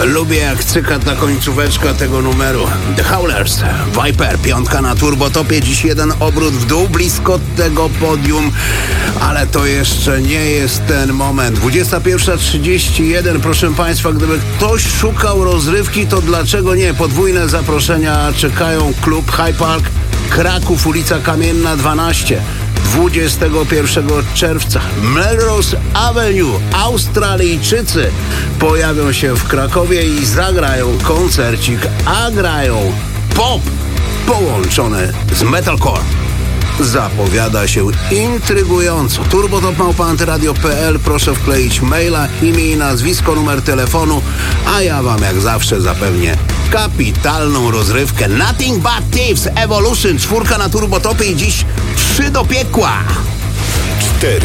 Lubię jak cyka ta końcóweczka tego numeru. The Howlers, Viper, 5 na turbotopie, dziś jeden obrót w dół, blisko tego podium, ale to jeszcze nie jest ten moment. 21:31, proszę Państwa, gdyby ktoś szukał rozrywki, to dlaczego nie? Podwójne zaproszenia czekają. Klub High Park, Kraków, ulica Kamienna 12. 21 czerwca Melrose Avenue. Australijczycy pojawią się w Krakowie i zagrają koncercik, a grają pop połączony z metalcore. Zapowiada się intrygująco. turbotop@antyradio.pl. Proszę wkleić maila, imię i nazwisko, numer telefonu, a ja wam jak zawsze zapewnię kapitalną rozrywkę. Nothing But Thieves, Evolution, 4 na turbotopie i dziś 3 do piekła.